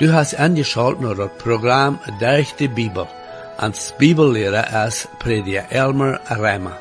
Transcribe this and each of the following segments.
Du hast angeschaut naar het programma Durch die Bibel. Als Bibellehrer ist Prediger Elmer Rema.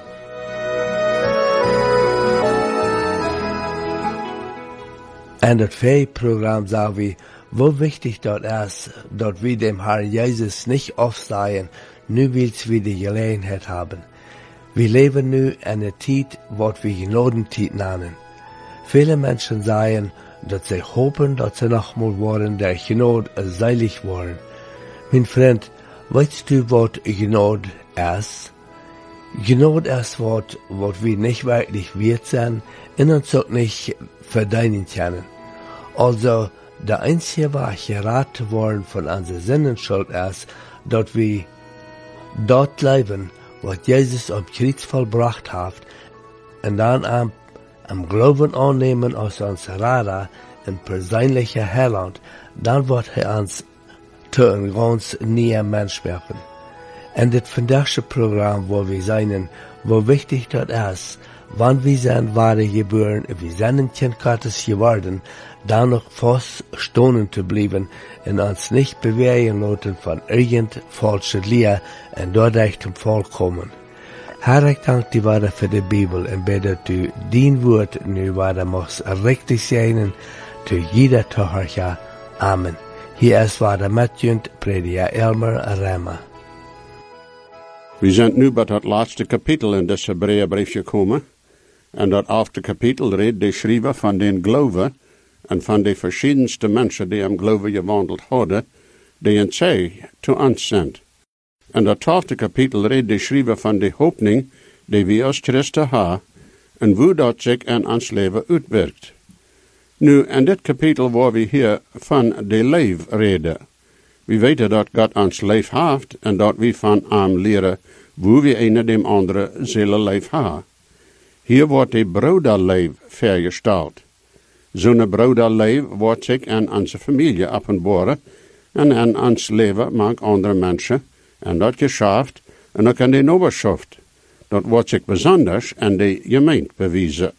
En het programma sagen wir, wo wichtig dort ist, dass wir dem Herrn Jesus nicht aufsehen, nu wils wir die Gelegenheit haben. Wir leben nu in einer Zeit, was wir Gnadenzeit nennen. Viele Menschen sagen, dass sie hoffen, dass sie nochmal worden der Gnade seilig worden. Mein Freund, weißt du, was Gnade ist? Gnade ist was wir nicht wirklich wert sind und uns auch nicht verdienen können. Also, der einzige Weg, geraten worden von unserer Sinnenschuld ist, dass wir dort leben, was Jesus am Kreuz vollbracht hat, und dann am Glauben annehmen als uns Retter und persönlicher Heiland, dann wird uns zu einem ganz neuen Mensch werden. Und das vandaagse Programm, wo wir sein, wo wichtig das ist, wann wir sind wahre geboren, wir sind ein Kind Gottes geworden, dann noch fast stehen zu bleiben und uns nicht bewegen lassen von irgend falscher Lehre und dadurch zum Vollkommen. Herr, ich danke dir weiter für die Bibel und bitte, dass du dein Wort nu weiter machst, richtig sein, zu jeder Tochter. Amen. Hier ist weiter Matjund, Prediger Elmer Rema. Wir sind nu bij het laatste kapitel in das Hebräerbrief gekomen. En dat afte kapitel redt de schrijver van den geloven en van de verschiedenste mensen die am geloven gewandeld hadden, die in zij te ons zijn. En dat 12e kapitel redt de schrijver van de hoopning die we als Christen hebben en hoe dat zich in ons leven uitwerkt. Nu, in dit kapitel waar we hier van de leven reden. We weten dat God ons leven heeft en dat we van hem leren hoe we een dem andere zullen leven hebben. Hier wordt de broederleven vergesteld. Zo'n broederleven wordt zich in onze familie openbaren en in ons leven met andere mensen. En dat geschaft en ook in de nabierschaft. Dat wordt zich besonders in de gemeente bewezen.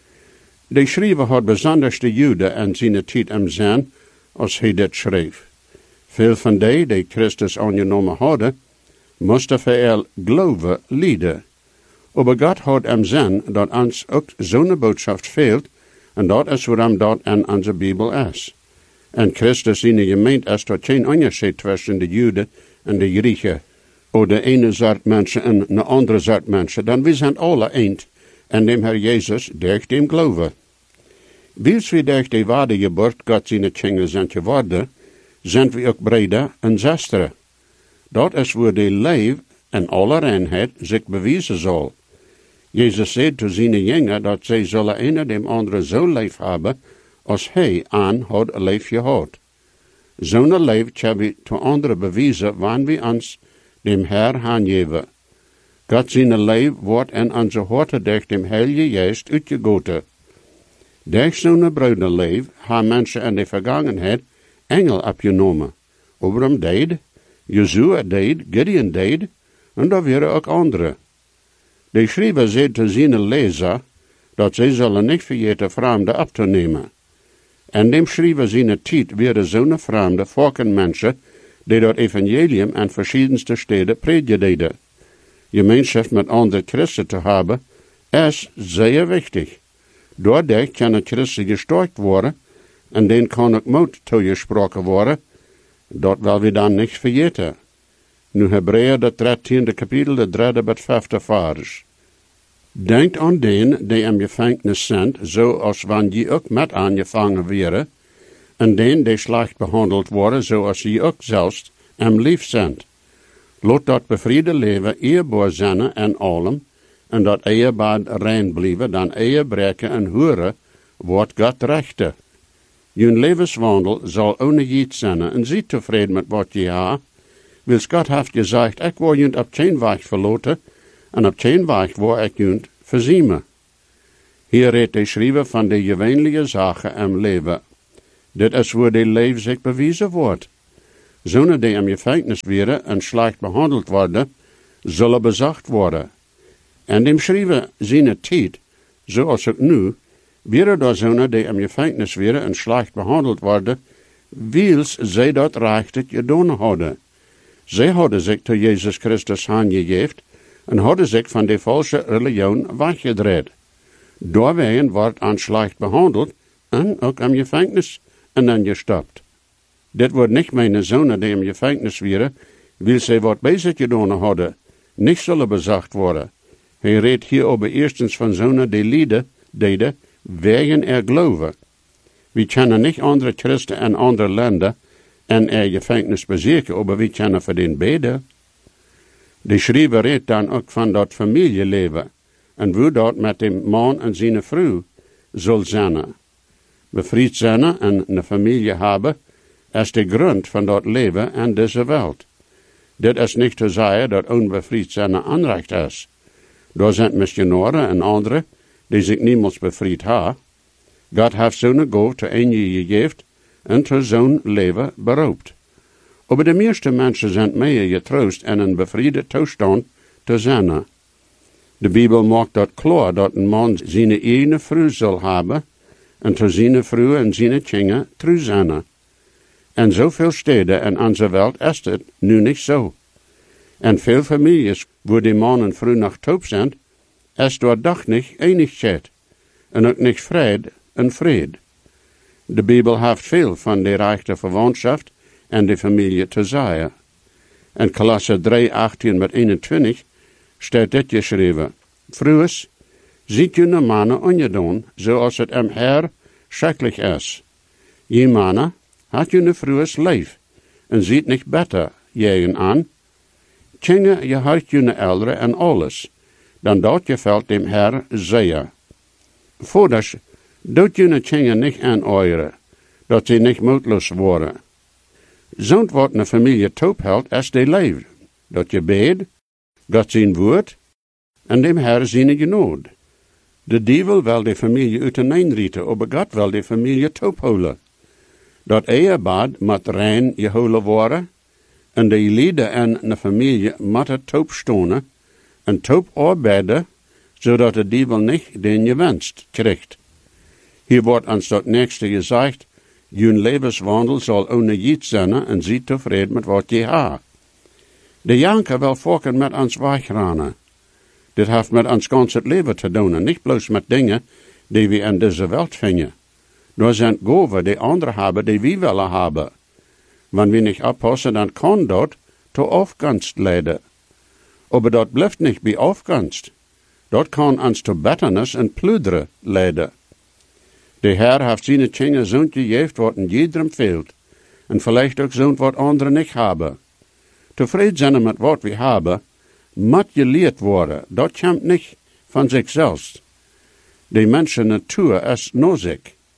De schrijver had besonders de Joden en zijn tijd im zin als hij dit schreef. Veel van die Christus aangenomen hadden, moesten voor geloven lijden. Aber God had im zin dat ons ook zo'n boodschap fehlt, en dat is waarom dat in onze Bibel is. En Christus in de gemeente is tot geen onderscheid tussen de Joden en de Grieken, of de ene soort mensen en de andere soort mensen, dan we zijn alle eend, en dem Herr Jesus durch dem geloven. Wils we durch de wedergeboorte God zijn kinderen zijn geworden, zijn we ook breder en zusteren. Dat is waar de leven en alle reinheid zich bewijzen zal. Jezus zei te zijn jongeren dat zij zullen een dem andere zo lief hebben, als hij aan had lief gehad. Zo'n lief hebben we te anderen bewijzen, wanneer we ons dem Herr aangeven. God zijn lief wordt in onze harten durch dem Heilige Geest uitgegoten. Durch zo'n broederlief hebben mensen in de vergangenheid engel opgenomen. Abraham deed, Jozua deed, Gideon deed, en daar waren ook anderen. De schrijver zei te zijn lezer, dat zij zullen niet vergeten vreemden op te nemen. En dem schrijver zijn tijd waren zo'n vreemde volkenmensen, die dat evangelium in verschiedenste steden predigen. Gemeenschap met andere Christen te hebben, is zeer wichtig. Doordat kan Christen gesterkt worden, en den kan ook moed toegesproken worden, dat wil we dan niet vergeten. Nu Hebräer, dat 13e kapitel, de 3e tot 5e vers. Denkt aan den die in gevangenis zijn, zoals wanneer je ook met aangevangen wäre, en den die slecht behandeld worden, zoals je ook zelfs am lief zijn. Laat dat bevriede leven eerbaar zijn en allem, en dat eerbaar rein blijven, dan eerbreken en horen, wordt God rechte. Je levenswandel zal ongejiet zijn, en zie tevreden met wat je hebt. Wils God heeft gezegd, ik wil je op geen weg verlaten, en op geen weg waar ik je verziemen. Hier redt de schrijver van de gewöhnliche zaken im leven. Dit is waar de leven zich bewezen wordt. Zonen die in gevangenis werden en slecht behandeld worden, zullen bezacht worden. En dem schrijver zijn tijd, zoals ook nu, werden door zonen die in gevangenis werden en slecht behandeld worden, wils zij dat rechtig gedaan hadden. Zij hadden zich tot Jezus Christus aangegeven en hadden zich van de valse religion weggedraaid. Doorwegen wordt aan slecht behandeld en ook aan gevangenis en dan gestopt. Dit wordt niet mijn zonen die in gevangenis waren, wil zij wat bezig gedaan hadden, niet zullen bezacht worden. Hij redt hier over eerstens van zonen die lijden deden, wegen er geloven. We kennen niet andere christen en andere landen en gevangenis bezeken, maar we kennen voor den beden. De schrijver redt dan ook van dat familieleven en hoe dat met de man en zijn vrouw zal zijn. Bevrijd zijn en een familie hebben, is de grond van dat leven en deze wereld. Dit is niet te zeggen dat onbevrijd zijn aanrecht is. Daar zijn missionaren en anderen die zich niemals bevrijd hebben. God heeft zo'n gof te een gegeven en te zo'n leven beroopt. Maar de meeste mensen zijn meer getroost en een bevriede toestand te zijn. De Bijbel maakt dat klaar dat een man zijn ene vrouw zal hebben en te zijn vrouw en zijn kinderen trouw zijn. En zoveel steden en onze wereld is het nu niet zo. En veel families waar die man en vrouw nog taub zijn, is door dag niet eenigheid en ook niet vrede en vrede. De Bijbel heeft veel van de rechte verwantschap en de familie te zeggen. In Kolosser 3, 18-21 staat dit geschreven: Vrouwers, ziet jullie mannen ongedaan, zoals het hem Heer schrikkelijk is. Je mannen, had jullie vrouwers lief, en ziet niet beter jegen aan. Kinderen, je hart jullie ouderen en alles, dan dat je valt dem Heer zeer. Voordat doet jullie kinderen niet aanooren, dat ze niet moedloos worden. Zo'n wat een familie toophelt als die leeft, dat je beed, God zijn woord, en dem Heer zijn genood. De duivel wil de familie uiteenrieten, maar God wil de familie toophouden. Dat ehepaar moet rein gehouden worden, en de lieden en de familie moeten toopstonen, en toop arbeiden, zodat de duivel niet den je wenst krijgt. Hier wordt ons dat nächste gezegd: Jun levenswandel zal onnegiet zijn en zie tevreden met wat je ha. De janker wil volken met ons wegrennen. Dit heeft met ons ganse leven te doen en niet bloos met dingen die we in deze wereld vinden. Daar zijn goven die anderen hebben die we willen hebben. Wanneer we niet oppassen, dan kan dat tot afgunst leiden. Maar dat blijft niet bij afgunst. Dat kan ons tot bitternis en plunderen leiden. De Heer heeft zijn kinderen zo'n gegeven wat in iedereen veelt, en vielleicht ook zo'n wat anderen niet hebben. Tevreden zijn met wat we hebben, moet geleerd worden. Dat komt niet van zichzelf. De mensen natuur is nodig.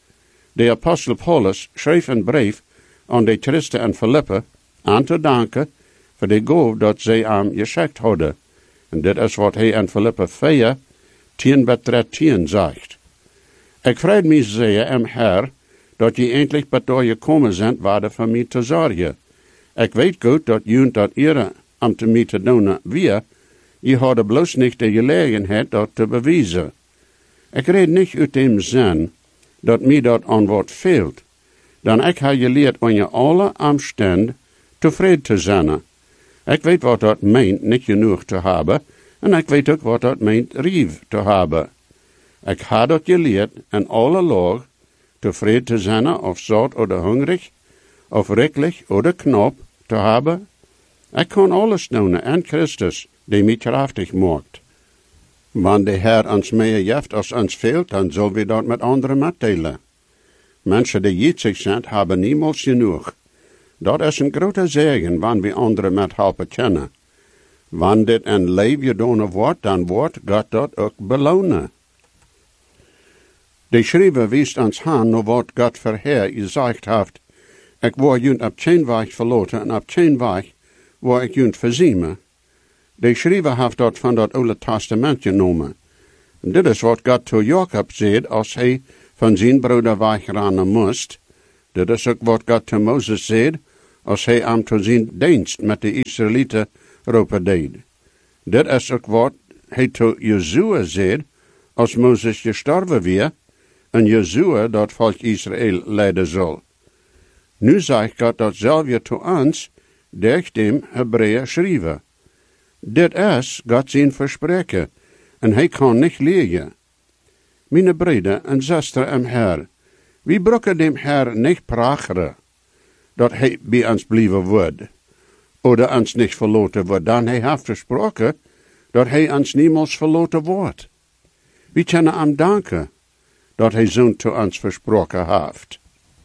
De apostel Paulus schreef een brief aan de Christen en Philippe aan te danken voor de gof dat zij aan geschenkt hadden. En dit is wat hij aan Philippe 4, 10-13 zegt. Ik vreed mij zeer am Heer, dat je eindelijk bij je komen bent waar voor mij te zorgen. Ik weet goed dat jullie dat eerder om te mij te doen weer, je hadden bloos niet de gelegenheid dat te bewijzen. Ik red niet uit dem zin, dat mij dat aan wat veelt. Dan ik heb geleerd om je alle omstand tevreden te zijn. Ik weet wat dat meent niet genoeg te hebben, en ik weet ook wat dat meent rief te hebben. Ik heb dat geleerd in alle laag tevreden te zijn of zout of hungrig, of rijkelijk of knap te hebben. Ik kan alles doen en Christus, die mij krachtig maakt. Wanneer de Heer ons meer geeft als ons veelt, dan zullen we dat met anderen meedelen. Mensen die jitzig zijn, hebben niemals genoeg. Dat is een grote zegen, wanneer we anderen met helpen kennen. Wanneer dit een leven gedaan wordt, dan wordt God dat ook belonen. De schrijver wijst ons aan naar wat God voorher gezegd heeft. Ik word jullie op geen weg verlaten en op geen weg word ik jullie verzinnen. De schrijver heeft dat van dat Oude Testament genomen. Dit is wat God tot Jacob zei als hij van zijn broeder wegrennen moest. Dit is ook wat God tot Mozes zei als hij hem tot zijn dienst met de Israëlieten roepen deed. Dit is ook wat hij tot Jozua zei als Mozes gestorven weer en Jozua dat volk Israël leiden zal. Nu zegt Gott datzelfde zu ons, durch dem Hebräer schrijven. Dit is God zijn verspreken, en hij kan niet liegen. Mijn broeder en zuster im Herr, wie brokken dem Herr niet pracheren, dat hij bij ons blijven wordt, oder ons niet verloten wordt, dan hij heeft versproken, dat hij ons niemals verloten wordt. We kunnen hem danken, dat hij zo'n te ons versproken heeft.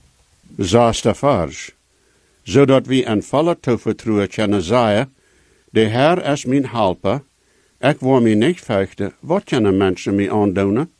Zoals de vers, zodat we in volle toevertrouwen kunnen zeggen, de Herr is mijn helper, ik wil mij niet vechten, wat kunnen mensen mij aandoen?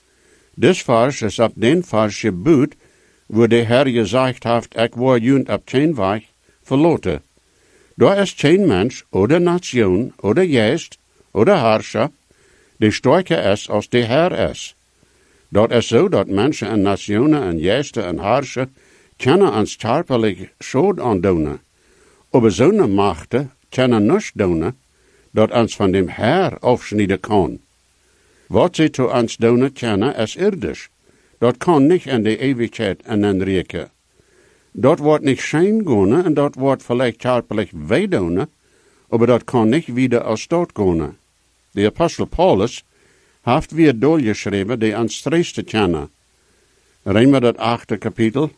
Dit vers is op den vers gebeurd, wo de Herr gezegd heeft, ik wil junt op geen weg verloten. Daar is geen mens, oder nation, oder geest, oder herrscher, die sterker is als de Herr is. Dat is zo dat mensen en nationen en geesten en herrscher kunnen ons körperlich schuld aandoen. Aber zo'n machten kunnen niets doen, dat ons van dem Herr afsnijden kan. Wat ze te ons doen kunnen is irdisch. Dat kan niet in de eeuwigheid en in rijken. Dat wordt niet schijn gaan en dat wordt vielleicht körperlich weh doen, aber dat kan niet wieder als dood gaan. De apostel Paulus heeft weer doorgeschreven die ons streeste kennen. Rijmen dat 8e kapitel,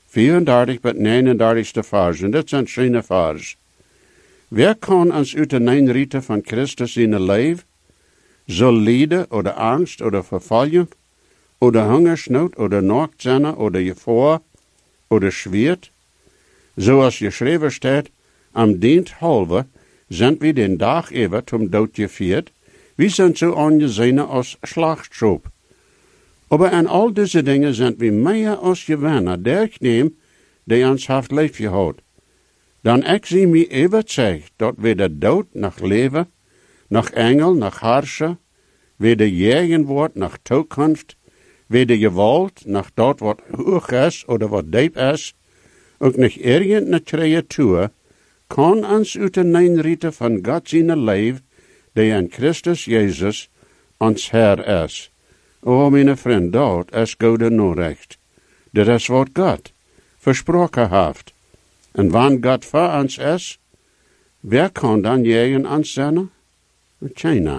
34 tot 39 vers, en dit zijn schöne vers. Wer kan ons uit de neinrieten van Christus in het leven? Zal lijden, oder angst, oder vervolging, oder hungersnood, oder naakt oder gevaar, oder schwert? Zoals geschreven staat, am dient halve sind wir den Tag über zum Tod geführt, wir sind so angesehen als Schlachtschub. Aber in all diese Dinge sind wir mehr als Gewinner, durch dem, der uns haft lief gehad. Dan ik zie mij überzeugt, dat weder dood nach leven, nach Engel, nach Herrscher, weder Jägen wordt nach Toekomst, weder Gewalt, nach dat wat hoog is oder wat diep is, ook nicht irgendeine Kreatur, kan ons uit de neinrieten van God zijn leven, die in Christus Jezus ons Herr is. O, mijn vriend, dat is goede Nachricht. Dat is wat God versproken heeft. En wanneer God voor ons is, wer kan dan tegen ons zijn? Keiner.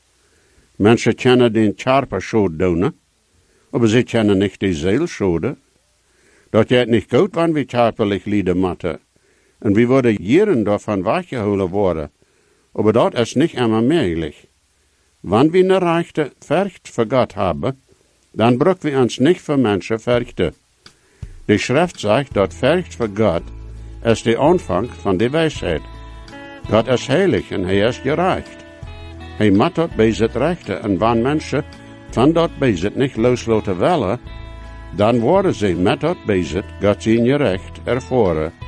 Mensen kunnen den Körper schuld doen, aber sie können nicht die Seele schulden. Dat geht nicht gut, wann wir körperlich leiden moeten. En we worden jaren davon weggeholen worden. Aber dat is nicht immer möglich. Wann wir eine rechte Furcht für Gott haben, dann brauchen wir uns nicht für Menschen fürchten. Die Schrift sagt, dat Furcht für Gott ist der Anfang von der Weisheit. Gott ist heilig und er ist gerecht. Hij moet dat bezit rechten en wanneer mensen van dat bezit niet loslaten willen, dan worden ze met dat bezit Gott zijn recht ervoeren.